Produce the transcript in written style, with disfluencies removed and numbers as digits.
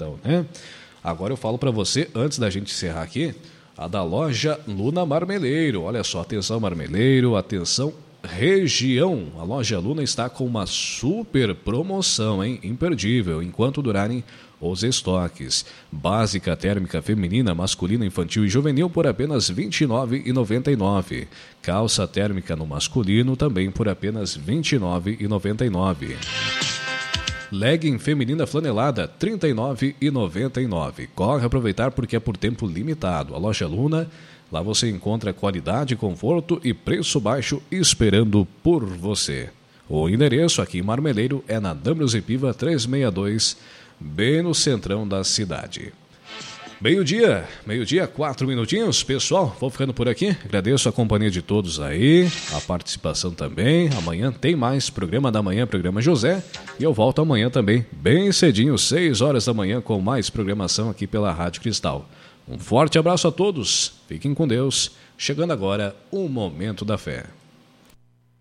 Então, né? Agora eu falo para você, antes da gente encerrar aqui, a da loja Luna Marmeleiro. Olha só, atenção Marmeleiro, atenção região. A loja Luna está com uma super promoção, hein? Imperdível, enquanto durarem os estoques. Básica térmica feminina, masculina, infantil e juvenil por apenas R$ 29,99. Calça térmica no masculino também por apenas R$ 29,99. Legging feminina flanelada, R$ 39,99. Corre aproveitar porque é por tempo limitado. A loja Luna, lá você encontra qualidade, conforto e preço baixo esperando por você. O endereço aqui em Marmeleiro é na Dambrus Piva 362, bem no centrão da cidade. Meio-dia, 4 minutinhos. Pessoal, vou ficando por aqui. Agradeço a companhia de todos aí, a participação também. Amanhã tem mais programa da manhã, programa José. E eu volto amanhã também, bem cedinho, 6 horas da manhã, com mais programação aqui pela Rádio Cristal. Um forte abraço a todos. Fiquem com Deus. Chegando agora, o Momento da Fé.